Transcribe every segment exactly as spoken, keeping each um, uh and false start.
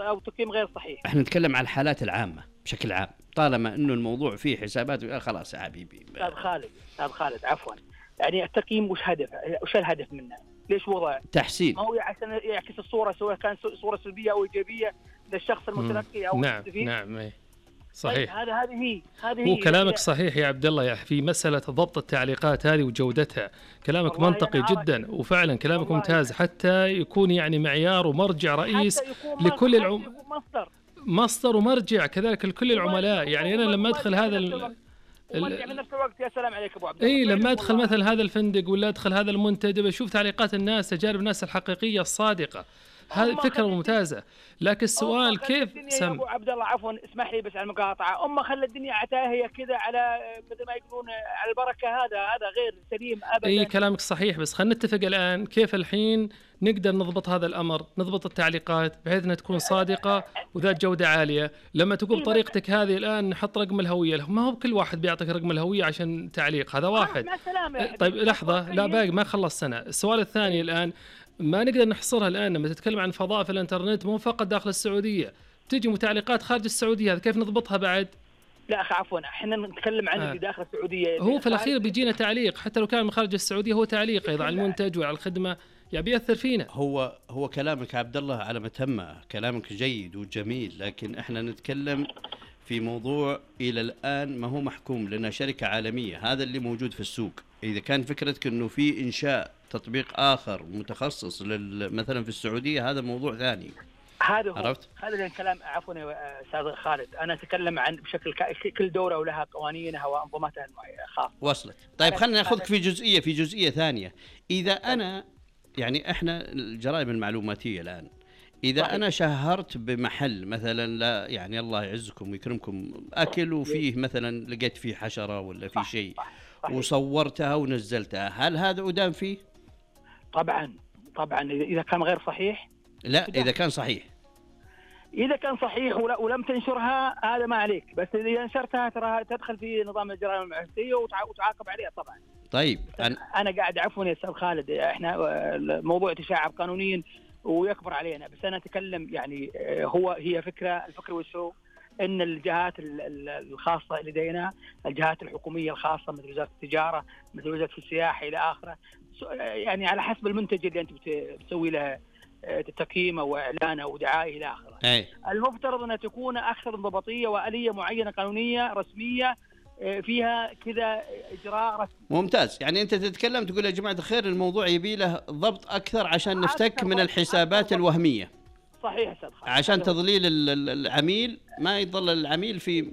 أو تقييم غير صحيح. احنا نتكلم عن الحالات العامة بشكل عام، طالما انه الموضوع فيه حسابات خلاص يا حبيبي. استاذ خالد استاذ خالد عفوا، يعني التقييم وش هدف وش الهدف منه؟ ليش وضع تحسين؟ ما هو عشان يعكس الصورة، سواء كان صورة سلبية أو إيجابية للشخص المتلقي أو نعم المستفيد. نعم صحيح. هذا هذه هي هذه هو هي كلامك هي. صحيح يا عبد الله، في مسألة ضبط التعليقات هذه وجودتها، كلامك منطقي جدا وفعلا كلامك ممتاز، حتى يكون يعني معيار ومرجع رئيس لكل العم مصدر مصدر ومرجع كذلك لكل العملاء. يعني أنا لما أدخل هذا ال... ومرجع من نفس الوقت. يا سلام عليك أبو عبد الله. اي لما ادخل مثل هذا الفندق ولا ادخل هذا المنتدى بشوف تعليقات الناس، تجارب الناس الحقيقيه الصادقه، هذه فكره ممتازه. لكن السؤال كيف سم ابو عبد الله عفوا اسمح لي بس على المقاطعه، امه خلى الدنيا عتاهيه كذا على مثل ما يقولون على البركه، هذا هذا غير سليم ابدا. اي كلامك صحيح، بس خلينا نتفق الان كيف الحين نقدر نضبط هذا الامر، نضبط التعليقات بحيث انها تكون صادقه وذات جوده عاليه. لما تقول بطريقتك هذه الان نحط رقم الهويه له، ما هو بكل واحد بيعطيك رقم الهويه عشان تعليق، هذا واحد. طيب لحظه، لا باقي ما خلصنا. السؤال الثاني الان ما نقدر نحصرها الآن، لما تتكلم عن فضاء في الانترنت مو فقط داخل السعودية، بتجي متعلقات خارج السعودية، هذا كيف نضبطها بعد؟ لا أخي عفوا، احنا نتكلم عن اللي آه. داخل السعودية. هو في الأخير بيجينا تعليق حتى لو كان من خارج السعودية، هو تعليق أيضا على المنتج وعلى الخدمة، يعني بيأثر فينا. هو هو كلامك عبد الله على متمة، كلامك جيد وجميل، لكن احنا نتكلم في موضوع إلى الآن ما هو محكوم، لنا شركة عالمية، هذا اللي موجود في السوق. إذا كان فكرتك إنه في إنشاء تطبيق آخر متخصص مثلا في السعودية، هذا موضوع ثاني. هذا هو هذا الكلام. عفوا يا أستاذ خالد، أنا أتكلم عن بشكل كل دولة ولها قوانينها وأنظمتها الخاصة. وصلت. طيب خلينا ناخذك في جزئية في جزئية ثانية. إذا أنا يعني إحنا الجرائم المعلوماتية الآن، إذا صحيح. أنا شهرت بمحل مثلا، لا يعني الله يعزكم ويكرمكم، أكل وفيه مثلا لقيت فيه حشرة ولا فيه شيء وصورتها ونزلتها، هل هذا أدان فيه؟ طبعا طبعا إذا كان غير صحيح. لا إذا كان صحيح، إذا كان صحيح ولم تنشرها هذا ما عليك، بس إذا نشرتها ترى تدخل في نظام الجرائم المعرفية وتعاقب عليها طبعا. طيب أنا, أنا قاعد عفوا يا أستاذ خالد، إحنا موضوع تشعب قانونيا ويكبر علينا، بس أنا أتكلم يعني هو هي فكرة الفكرة والسوء إن الجهات الخاصة لدينا، الجهات الحكومية الخاصة مثل وزارة التجارة، مثل وزارة السياحة إلى آخره، يعني على حسب المنتج اللي أنت بتسوي له تقييم أو إعلان أو دعاية إلى آخره، المفترض أن تكون أكثر انضباطية وآلية معينة قانونية رسمية فيها كذا إجراء رسمي. ممتاز. يعني أنت تتكلم تقول يا جماعة الخير الموضوع يبي له ضبط أكثر عشان نفتك من الحسابات الوهمية. صحيح أستاذ خالد. عشان تضليل العميل، ما يضل العميل في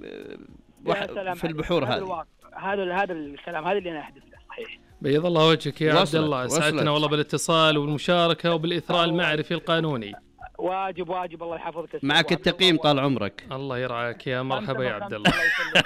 في البحور هذه. هذا هذا الكلام هذا اللي أنا أحدث له. صحيح. بيض الله وجهك يا عبد الله، سعدتنا والله بالاتصال والمشاركة وبالإثراء المعرفي القانوني. واجب واجب الله يحفظك. معك التقييم طال عمرك. الله يرعاك، يا مرحبا يا عبد الله.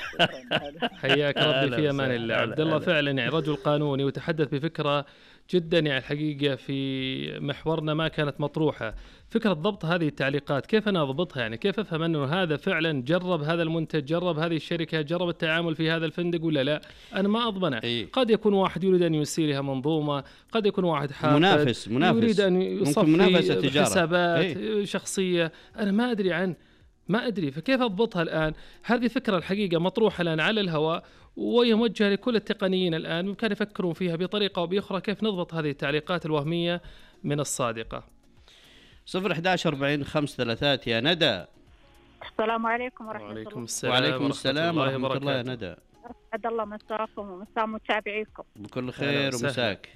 حياك ربي في امان الله. عبد الله فعلا يعني رجل قانوني وتحدث بفكرة جدا يعني الحقيقة في محورنا ما كانت مطروحة، فكرة ضبط هذه التعليقات. كيف أنا أضبطها؟ يعني كيف أفهم أنه هذا فعلا جرب هذا المنتج، جرب هذه الشركة، جرب التعامل في هذا الفندق ولا لا؟ أنا ما أضمنه. إيه؟ قد يكون واحد يريد أن يسيرها منظومة، قد يكون واحد حافظ منافس منافس يريد أن يصفي حسابات إيه؟ شخصية أنا ما أدري عنه، ما أدري، فكيف أضبطها الآن؟ هذه فكرة الحقيقة مطروحة الآن على الهواء وهي موجهة لكل التقنيين الآن، ممكن يفكرون فيها بطريقة أو بأخرى كيف نضبط هذه التعليقات الوهمية من الصادقة. صفر إحدى عشر أربعين خمس ثلاثات يا ندى. السلام عليكم ورحمة الله. وعليكم السلام. وعليكم السلام ورحمة الله, الله يا ندى. أسعد الله مساكم ومسا متابعيكم. بكل خير ومساك.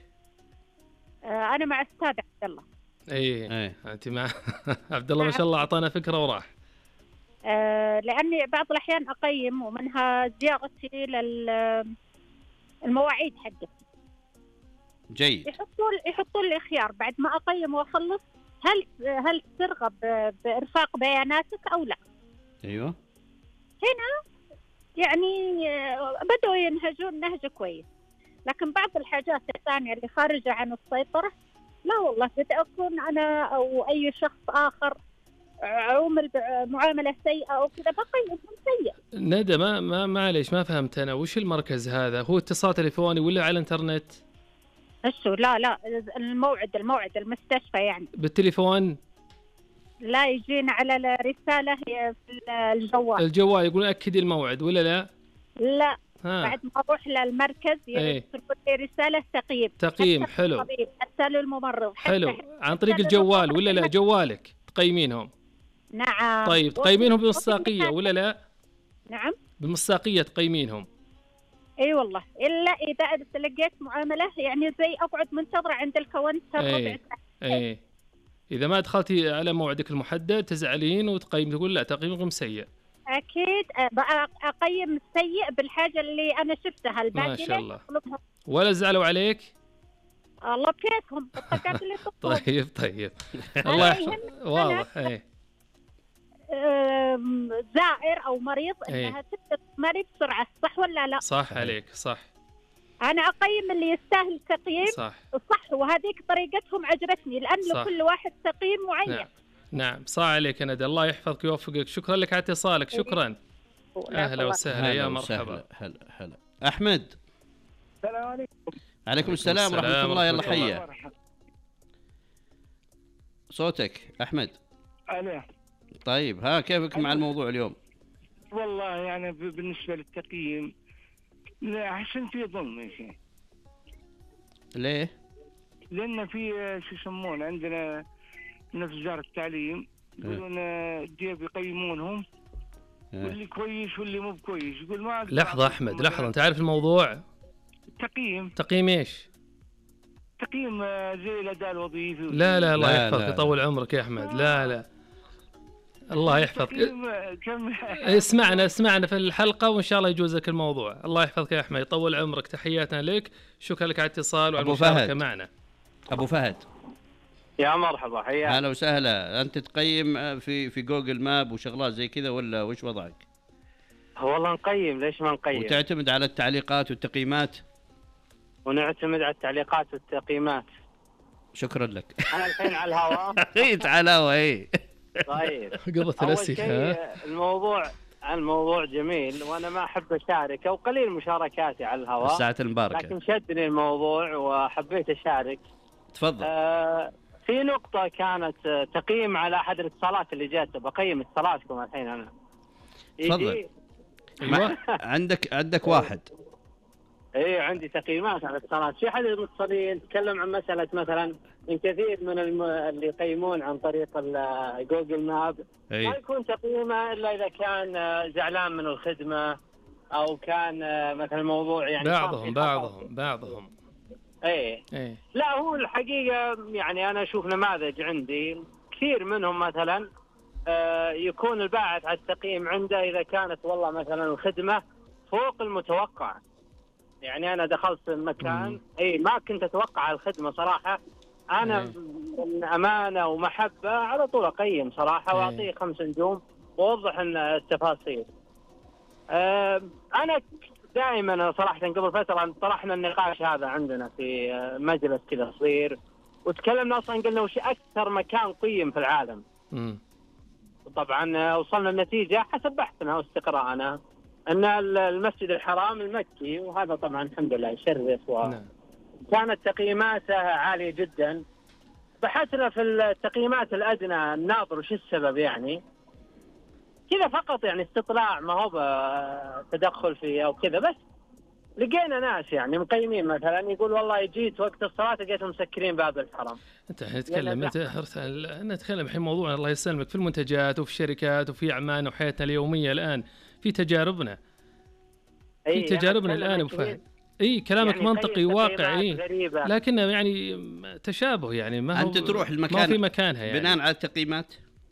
آه أنا مع أستاذ عبد الله. إيه, إيه. أنت مع عبد الله ما شاء الله أعطانا فكرة وراح. آه لأني بعض الأحيان أقيم ومنها زيارتي للمواعيد حقتي. جيد. يحطوا يحطوا لي خيار بعد ما أقيم وأخلص، هل هل ترغب بإرفاق بياناتك أو لا؟ أيوة. هنا يعني بدأوا ينهجون نهج كويس، لكن بعض الحاجات الثانية اللي خارجة عن السيطرة لا والله، بدأ أكون أنا أو أي شخص آخر عمل معاملة سيئة أو كذا بقيم سيء. ندى ما ما معليش ما فهمت أنا، وش المركز هذا؟ هو اتصال تليفوني ولا على الإنترنت؟ أشو لا لا الموعد الموعد المستشفى يعني بالتليفون. لا يجينا على الرسالة هي في الجوال. الجوال يقول أكدي الموعد ولا لا؟ لا ها. بعد ما أروح للمركز ايه يرسلوا لي رسالة تقييم. تقييم حتى حلو الطبيب أرسلوا الممرض. حلو عن طريق الجوال ولا لا؟ جوالك تقيمينهم؟ نعم. طيب تقيمينهم بمصداقية ولا لا؟ نعم بمصداقية تقيمينهم. اي والله، الا اذا لقيت معامله يعني زي اقعد منتظره عند الكاونتر ربع ايه ساعه. ايه اذا ما دخلتي على موعدك المحدد تزعلين وتقيم تقول لا تقييمكم سيء. اكيد بقى اقيم السيء بالحاجه اللي انا شفتها، الباقي ما شاء الله. أطلبها. ولا زعلوا عليك؟ الله بكيتهم الطاقات اللي تطلب. طيب طيب الله يحفظ. واضح. ايه أم، زائر او مريض إيه. انها تثبت مريض بسرعه، صح ولا لا؟ صح عليك صح انا اقيم اللي يستاهل التقييم صح صح، وهذيك طريقتهم عجبتني لان صح. لكل واحد تقييم معين. نعم نعم صح عليك يا ندى، الله يحفظك ويوفقك. شكرا لك على اتصالك. شكرا. اهلا وسهلا يا مرحبا. هلا هلا احمد. السلام عليكم. عليكم السلام ورحمه الله. يلا حيا مرحبا. صوتك احمد. أنا طيب ها كيفك مع الموضوع اليوم؟ والله يعني ب- بالنسبة للتقييم لا أحسن في ظلم يا شيخ، ليه؟ لأن في آه، شو يسمونه عندنا من في وزارة التعليم يقولون آه، ديب يقيمونهم إيه. واللي كويس واللي مو كويس. يقول ما أقدر لحظة أعطيكم أحمد مثلاً لحظة، أنت عارف الموضوع؟ تقييم تقييم إيش؟ تقييم آه، زي الأداء الوظيفي. لا لا الله لا، يحفظك لا. يطول عمرك يا أحمد. لا لا الله يحفظك. تقييم آه، كم اسمعنا اسمعنا في الحلقة وإن شاء الله يجوز لك الموضوع. الله يحفظك يا أحمد يطول عمرك. تحياتنا لك. شكرا لك على الاتصال وعلى أبو المشاركة فهد. معنا. ابو فهد. يا مرحبا حياك. هلا وسهلا. انت تقيم في في جوجل ماب وشغلات زي كذا ولا وش وضعك؟ والله نقيم، ليش ما نقيم؟ وتعتمد على التعليقات والتقييمات؟ ونعتمد على التعليقات والتقييمات. شكرا لك. انا الحين على الهواء. اي تعال اي. طيب قضت اول الأسئلة. شيء الموضوع الموضوع جميل وانا ما احب اشارك او قليل مشاركاتي على الهواء، الساعة المباركة. لكن شدني الموضوع وحبيت اشارك. تفضل. آه في نقطة كانت آه، تقييم على احد الاتصالات اللي جات، بقيم اتصالاتكم الحين انا. تفضل. يجي- ما عندك عندك واحد. ايه عندي تقييمات على الاتصالات. في احد المتصلين تكلم عن مساله مثلا ان كثير من الم... اللي يقيمون عن طريق ال- جوجل ماب ما اي يكون تقييمه الا اذا كان آه، زعلان من الخدمه او كان آه، مثلا موضوع يعني بعضهم بعضهم بعضهم ايه إيه. لا هو الحقيقه يعني انا اشوف نماذج عندي كثير منهم مثلا آه، يكون الباعث على التقييم عنده اذا كانت والله مثلا الخدمه فوق المتوقع. يعني انا دخلت مكان اي ما كنت اتوقع الخدمه صراحه، انا إيه. من امانه ومحبه على طول اقيم صراحه إيه. واعطيه خمس نجوم واوضح ان التفاصيل. آه، انا دائما صراحه قبل فتره طرحنا النقاش هذا عندنا في آه، مجلس كذا صغير وتكلمنا اصلا قلنا وش اكثر مكان قيم في العالم. مم. طبعا وصلنا النتيجه حسب بحثنا واستقراءنا ان المسجد الحرام المكي، وهذا طبعا الحمد لله يشرف نعم. وكانت تقييماته عاليه جدا. بحثنا في التقييمات الادنى نناظر وش السبب يعني كذا فقط، يعني استطلاع ما هو تدخل فيه او كذا، بس لقينا ناس يعني مقيمين مثلا يقول والله جيت وقت الصلاه لقيتهم مسكرين باب الحرم. انت نتكلم انت نتكلم الحين موضوع الله يسلمك في المنتجات وفي الشركات وفي اعمالنا وحياتنا اليوميه الان، في تجاربنا في أي تجاربنا يعني الان ابو فهد. اي كلامك يعني منطقي واقعي، غريبة. لكنه يعني تشابه يعني ما هو انت تروح المكان ما في مكانها يعني. بناء على التقييمات.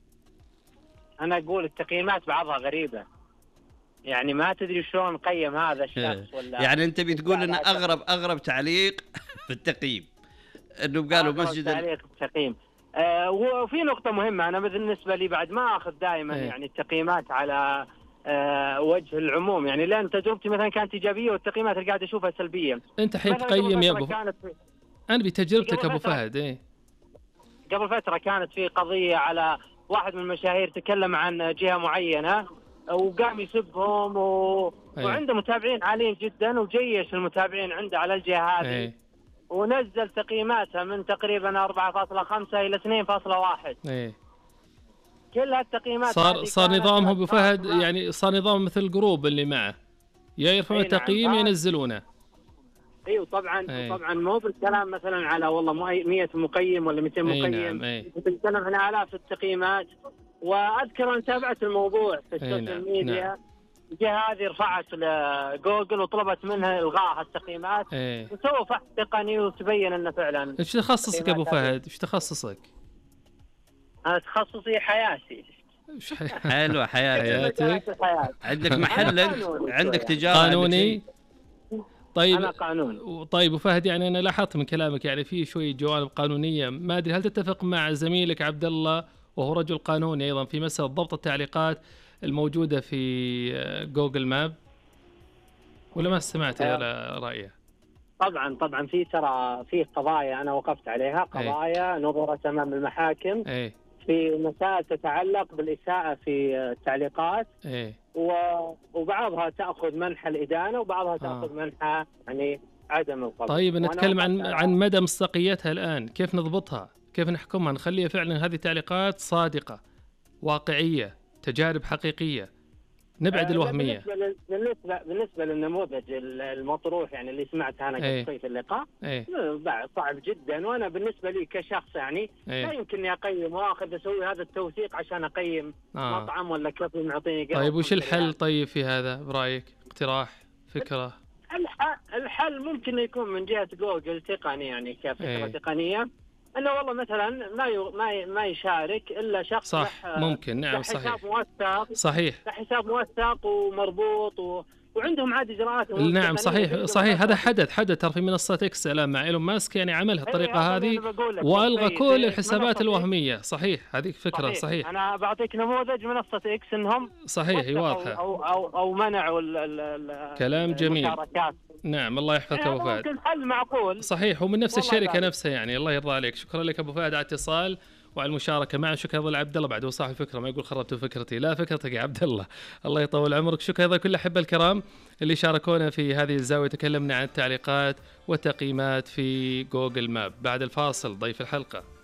انا اقول التقييمات بعضها غريبه، يعني ما تدري شلون قيم هذا الشخص ولا يعني انت بتقول ان اغرب اغرب تعليق في التقييم انه قالوا مسجد تعليق التقييم. آه وفي نقطه مهمه انا بالنسبه لي بعد ما اخذ دائما ايه. يعني التقييمات على آه وجه العموم، يعني لان تجربتي مثلا كانت ايجابيه والتقييمات اللي قاعد اشوفها سلبيه. انت الحين مثلاً تقيم قبل يا فترة ابو كانت في- انا بتجربتك قبل ابو فترة- فهد. ايه قبل فتره كانت في قضيه على واحد من المشاهير تكلم عن جهه معينه وقام يسبهم و... أيه. وعنده متابعين عاليين جدا وجيش المتابعين عنده على الجهه هذه. ايه ونزل تقييماتها من تقريبا أربعة فاصلة خمسة الى اثنين فاصلة واحد. ايه كل هالتقييمات صار هذه صار كانت نظامهم ابو أشخاص فهد ما- يعني صار نظام مثل الجروب اللي معه، يا يرفعون أي نعم. التقييم آه. ينزلونه. ايوه طبعا أي. طبعا مو بالكلام مثلا على والله مية مقيم ولا مئتين أي مقيم، نعم، أي. بنتكلم عن الاف التقييمات. واذكر ان تابعت الموضوع في السوشيال نعم، ميديا، نعم. الجهه هذه رفعت لجوجل وطلبت منها الغاء هالتقييمات ايه وسووا فحص تقني وتبين انه فعلا. ايش تخصصك يا ابو التقييمات هذه- فهد؟ ايش تخصصك؟ انا تخصصي حياتي. ايش حي- حلوه حياتك. حياتك. مجالات الحياة. عندك محل انت؟ قانوني عندك شوية. تجاره؟ عندك قانوني. شيء؟ طيب انا قانون. طيب ابو فهد، يعني انا لاحظت من كلامك يعني في شويه جوانب قانونيه، ما ادري هل تتفق مع زميلك عبد الله وهو رجل قانوني ايضا في مساله ضبط التعليقات الموجوده في جوجل ماب، ولا ما استمعت الى رايه؟ طبعا طبعا في ترى في قضايا انا وقفت عليها، قضايا نظرت امام المحاكم ايه في مسائل تتعلق بالاساءه في التعليقات، ايه و- وبعضها تاخذ منحى الادانه وبعضها تاخذ منحى يعني عدم القبول. طيب وأنا نتكلم عن وقفت على- عن مدى مصداقيتها الان، كيف نضبطها؟ كيف نحكمها؟ نخليها فعلا هذه تعليقات صادقه واقعيه، تجارب حقيقيه، نبعد آه، الوهميه. بالنسبه لل- بالنسبه بالنسبه للنموذج المطروح يعني اللي سمعته انا إيه. قبل في اللقاء، ايه بعد صعب جدا. وانا بالنسبه لي كشخص يعني إيه. لا يمكن اني اقيم واخذ اسوي هذا التوثيق عشان اقيم آه. مطعم ولا كافي معطيني قهوة طيب وش خمسة الحل ريال. طيب في هذا برايك؟ اقتراح، فكره؟ الح- الحل ممكن يكون من جهه جوجل تقني يعني كفكره إيه. تقنيه، انه والله مثلا ما ي... ما ي... ما يشارك الا شخص صح له- ممكن، نعم له صحيح حساب موثق، صحيح له حساب موثق ومربوط و... وعندهم عاد اجراءات نعم تقنية صحيح جداً صحيح هذا متقدمة. حدث حدث ترى في منصة اكس الان مع ايلون ماسك، يعني عمل إيه، الطريقة هذا اللي هذه أنا بقول لك. والغى في- كل في الحسابات منصة الوهمية. صحيح هذه فكرة صحيح. صحيح انا بعطيك نموذج منصه اكس انهم صحيح هي وثقوا واضحة. او او او منعوا ال ال ال كلام جميل. المشاركات. نعم الله يحفظك يعني ابو هذا فهد. ممكن حل معقول. صحيح ومن نفس والله الشركة يبارك. نفسها يعني. الله يرضى عليك، شكرا لك ابو فهد على الاتصال وعلى المشاركة معنا. شكرا ايضا لعبد الله بعد هو صاحب الفكرة، ما يقول خربت فكرتي، لا فكرتك يا عبد الله، الله يطول عمرك. شكرا ايضا كل الاحبة الكرام اللي شاركونا في هذه الزاوية، تكلمنا عن التعليقات والتقييمات في جوجل ماب. بعد الفاصل ضيف الحلقة.